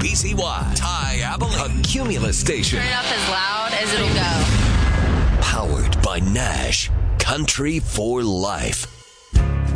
KBCY, Ty Abilene, a Cumulus station. Turn it up as loud as it'll go. Powered by Nash, Country for Life.